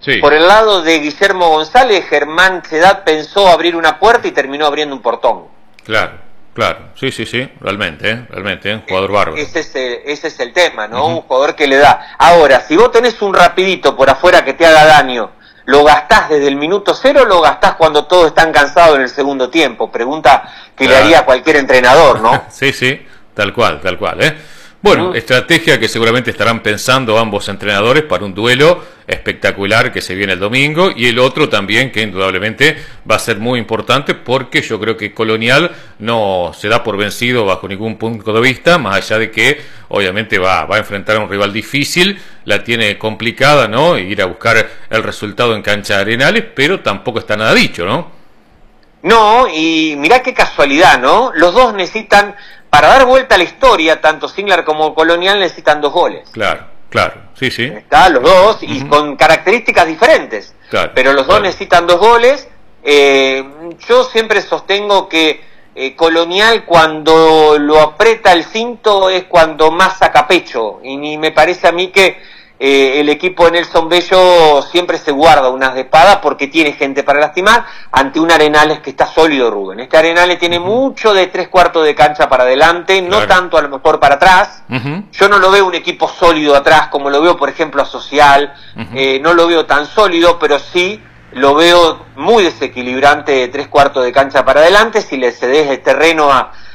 Sí. Por el lado de Guillermo González, Germán Sedat pensó abrir una puerta y terminó abriendo un portón. Claro, claro. Sí, realmente, un jugador bárbaro. Ese es el tema, ¿no? Un jugador que le da. Ahora, si vos tenés un rapidito por afuera que te haga daño, ¿lo gastás desde el minuto 0 o lo gastás cuando todos están cansados en el segundo tiempo? Pregunta que le haría a cualquier entrenador, ¿no? Sí, tal cual, Bueno, estrategia que seguramente estarán pensando ambos entrenadores para un duelo espectacular que se viene el domingo, y el otro también que indudablemente va a ser muy importante, porque yo creo que Colonial no se da por vencido bajo ningún punto de vista, más allá de que obviamente va a enfrentar a un rival difícil, la tiene complicada, ¿no? Ir a buscar el resultado en cancha de Arenales, pero tampoco está nada dicho, ¿no? No, y mirá qué casualidad, ¿no? Los dos necesitan, para dar vuelta a la historia, tanto Singlar como Colonial necesitan 2 goles. Claro, sí. Está, los dos, y con características diferentes. Claro, pero los dos necesitan 2 goles. Yo siempre sostengo que Colonial, cuando lo aprieta el cinto, es cuando más saca pecho. Y me parece a mí que el equipo de Nelson Bello siempre se guarda unas de espada porque tiene gente para lastimar ante un Arenales que está sólido, Rubén. Este Arenales tiene mucho de 3/4 de cancha para adelante, no tanto a lo mejor para atrás. Yo no lo veo un equipo sólido atrás como lo veo, por ejemplo, a Social. No lo veo tan sólido, pero sí lo veo muy desequilibrante de 3/4 de cancha para adelante. Si le cedes el terreno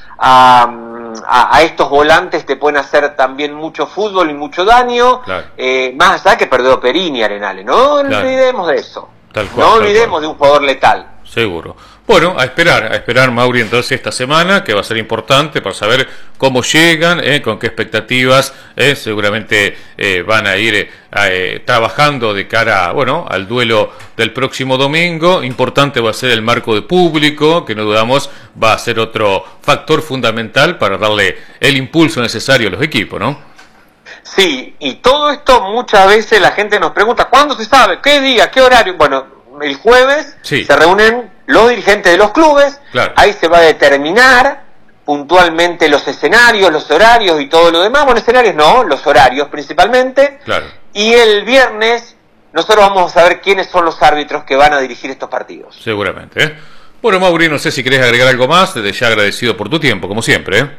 a estos volantes, te pueden hacer también mucho fútbol y mucho daño, más allá que perdió Perini Arenales, no olvidemos de eso, no olvidemos de un jugador letal. Seguro. Bueno, a esperar, Mauri, entonces esta semana, que va a ser importante para saber cómo llegan, con qué expectativas, seguramente van a ir trabajando de cara, al duelo del próximo domingo. Importante va a ser el marco de público, que no dudamos va a ser otro factor fundamental para darle el impulso necesario a los equipos, ¿no? Sí, y todo esto muchas veces la gente nos pregunta, ¿cuándo se sabe? ¿Qué día? ¿Qué horario? Bueno, el jueves se reúnen los dirigentes de los clubes, ahí se va a determinar puntualmente los escenarios, los horarios y todo lo demás. Bueno, escenarios no, los horarios principalmente. Y el viernes nosotros vamos a saber quiénes son los árbitros que van a dirigir estos partidos. Seguramente. Bueno, Mauri, no sé si querés agregar algo más, desde ya agradecido por tu tiempo, como siempre.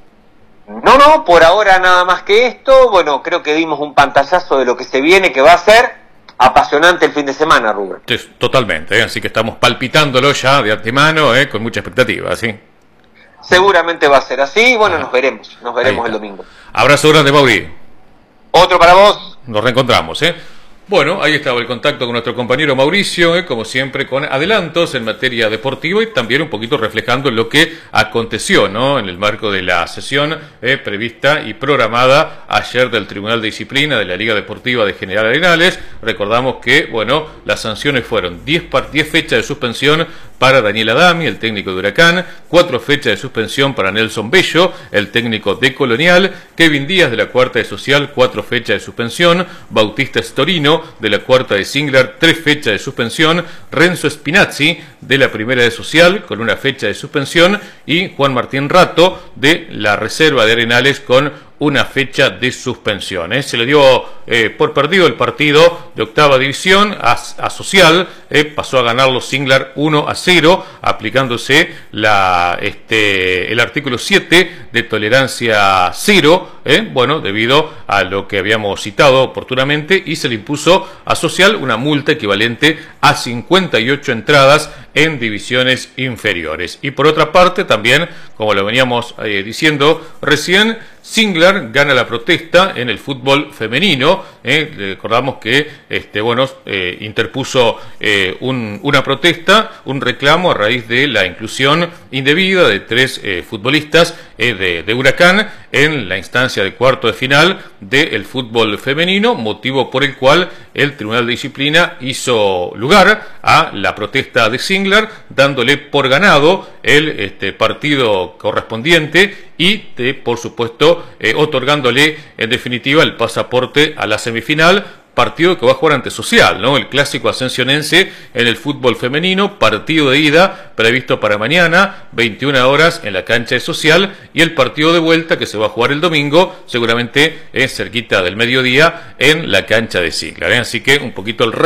No, por ahora nada más que esto. Bueno, creo que dimos un pantallazo de lo que se viene, que va a ser apasionante el fin de semana, Rubén. Totalmente, así que estamos palpitándolo ya de antemano, con mucha expectativa, ¿sí? Seguramente va a ser así. Bueno, nos veremos el domingo. Abrazo grande, Mauri. Otro para vos. Nos reencontramos, Bueno, ahí estaba el contacto con nuestro compañero Mauricio, como siempre, con adelantos en materia deportiva y también un poquito reflejando lo que aconteció, ¿no? En el marco de la sesión prevista y programada ayer del Tribunal de Disciplina de la Liga Deportiva de General Arenales. Recordamos que, las sanciones fueron 10 fechas de suspensión para Daniel Adami, el técnico de Huracán, 4 fechas de suspensión para Nelson Bello, el técnico de Colonial, Kevin Díaz de la Cuarta de Social, 4 fechas de suspensión, Bautista Storino de la Cuarta de Singlar, 3 fechas de suspensión, Renzo Spinazzi de la Primera de Social con 1 fecha de suspensión y Juan Martín Rato de la Reserva de Arenales con 1 fecha de suspensión. Se le dio por perdido el partido de octava división a Social, pasó a ganarlo Singlar 1-0, aplicándose el artículo 7 de tolerancia cero, debido a lo que habíamos citado oportunamente, y se le impuso a Social una multa equivalente a 58 entradas en divisiones inferiores. Y por otra parte también, como lo veníamos diciendo recién, Singlar gana la protesta en el fútbol femenino. Recordamos que interpuso una protesta, un reclamo a raíz de la inclusión indebida de 3 futbolistas de Huracán en la instancia de cuarto de final del fútbol femenino, motivo por el cual el Tribunal de Disciplina hizo lugar a la protesta de Singlar, dándole por ganado el partido correspondiente y, por supuesto, otorgándole en definitiva el pasaporte a la semifinal, partido que va a jugar ante Social, ¿no? El clásico ascensionense en el fútbol femenino, partido de ida previsto para mañana, 21 horas en la cancha de Social, y el partido de vuelta que se va a jugar el domingo, seguramente cerquita del mediodía, en la cancha de Singlar, Así que un poquito el